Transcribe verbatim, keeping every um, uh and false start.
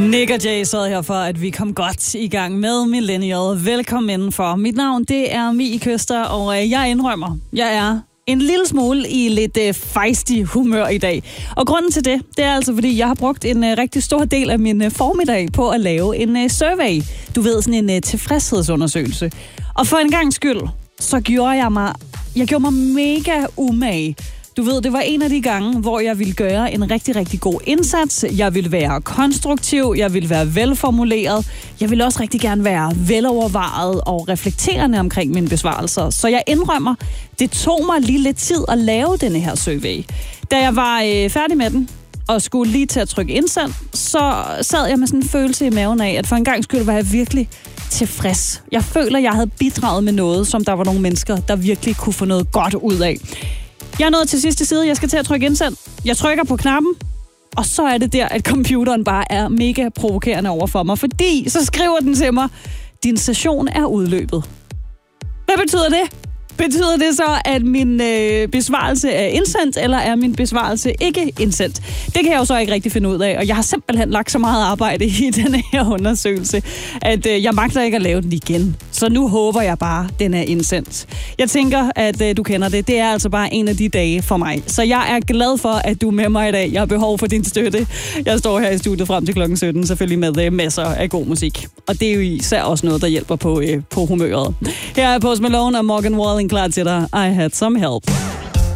Nick og Jay sad her for, at vi kom godt i gang med Millennial. Velkommen indenfor. Mit navn, det er Mie Køster, og jeg indrømmer, jeg er en lille smule i lidt uh, fejstig humør i dag. Og grunden til det, det er altså, fordi jeg har brugt en uh, rigtig stor del af min uh, formiddag på at lave en uh, survey. Du ved, sådan en uh, tilfredshedsundersøgelse. Og for en gang skyld, så gjorde jeg mig, jeg gjorde mig mega umage. Du ved, det var en af de gange, hvor jeg ville gøre en rigtig, rigtig god indsats. Jeg ville være konstruktiv, jeg ville være velformuleret. Jeg ville også rigtig gerne være velovervejet og reflekterende omkring mine besvarelser. Så jeg indrømmer, det tog mig lige lidt tid at lave denne her survey. Da jeg var øh, færdig med den og skulle lige til at trykke indsend, så sad jeg med sådan en følelse i maven af, at for en gang skyld var jeg virkelig tilfreds. Jeg føler, jeg havde bidraget med noget, som der var nogle mennesker, der virkelig kunne få noget godt ud af. Jeg er nået til sidste side, jeg skal til at trykke indsend. Jeg trykker på knappen, og så er det der, at computeren bare er mega provokerende over for mig, fordi så skriver den til mig, din session er udløbet. Hvad betyder det? Betyder det så, at min øh, besvarelse er indsendt, eller er min besvarelse ikke indsendt? Det kan jeg jo så ikke rigtig finde ud af, og jeg har simpelthen lagt så meget arbejde i denne her undersøgelse, at øh, jeg magter ikke at lave den igen. Så nu håber jeg bare, at den er indsendt. Jeg tænker, at øh, du kender det. Det er altså bare en af de dage for mig. Så jeg er glad for, at du er med mig i dag. Jeg har behov for din støtte. Jeg står her i studiet frem til klokken sytten, selvfølgelig med øh, masser af god musik. Og det er jo især også noget, der hjælper på, øh, på humøret. Her er Post Malone og Morgan Wallen klar til dig. I had some help.